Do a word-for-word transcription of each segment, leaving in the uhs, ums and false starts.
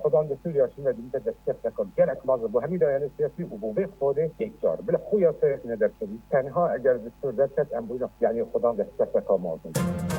خدان د سوریا شنه د دستکه کن گلک باز بو همین دایره سیاسی و بو به خود یکجار بل خویا سر ندر شدی تنها اگر دستور دست ام بودن یعنی خدان دستکه مازن.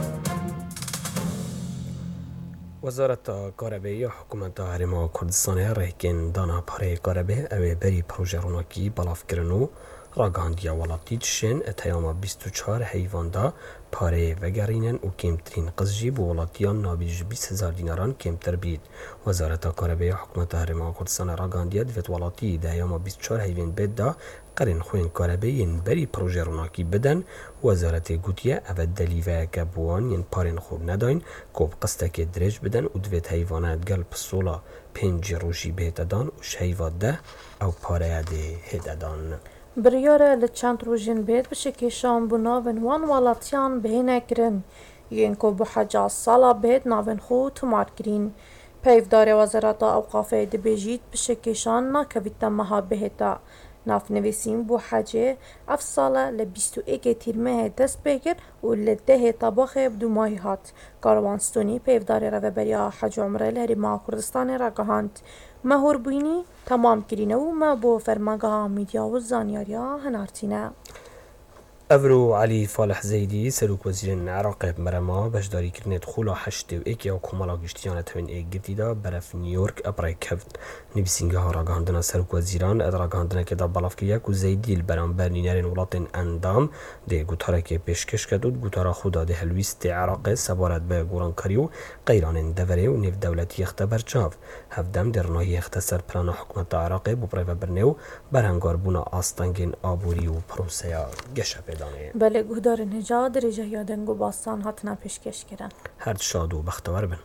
وزارت کاربی حکومت هرما کردستان رهکن دانا پاره کاربی اوی بری پروژه روناکی بلاف کرنو راگاندیا ولاتی تشن اتیاما بیست و چهار حیوان دا پاره وگرینن و کمترین قزجی بو ولاتیان نابیج بیست هزار دیناران کمتر بید. وزارت کاربی حکومت هرما کردستان راگاندیا دوت ولاتی دایاما بیست و چهار حیوان بید دا قرن خوین کاربی ین بری پروژه روناکی بدن. وزارت گوتیه اول دلیوه که بوان ین پارین خور نداین کوب قسته که درج بدن و دویت حیوانات گل پسولا پنج روشی بهت دان و شهیوات ده او پاره ده هد دان. بریاره لچند روژین بید بشه که شام بو ناون وان والاتیان بهینه کرن ین کو بو حجا سالا بید ناون خو تمار کرین. پیفدار وزارت اوقافه دبیجید بشه که شان ناکویت مها بهتا ناف نویسیم بو حاجه اف ساله لبیست و ایک تیرمه دست بگر و لده طباخ بدو ماهی هات. کاروانستونی پیفدار رو بریا حج عمره لهری ما کردستان را گهاند. مهور بینی تمام کرینه و ما بو فرمانگاه میدیا و زانیاریا هنارتینه. افرو علی فالح زیدی سروک وزیر عراق مرما بشداری کرنت خولا هشت و ایک یا کمالا گشتیان توین ایک گتیدا برف نیویورک ابرای کفت نویسینگه ها راگاندنا سروک وزیران اد راگاندنا که دا بلافکیک و زیدی البران برنینرین ولاتن اندام ده گوتاره که پیشکش کدود گوتاره خدا ده هلویست عراق سبارت به گورانکاریو غیران دوره و نیف دولتی اختبر چاف هفدم در ناهی اختصار پلان حکومت عراق بو پرایو برنیو برهنگار بونا آستانگین آبوری و پروسیا گشپه بله گهدار نجات درجه یادنگو باستان هاتنا پیشکش کردن. هر شاد و بختور بن.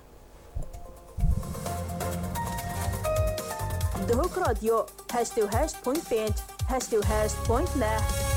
دهوک رادیو هشت و هشت پوینت پنج هشت و هشت پوینت نه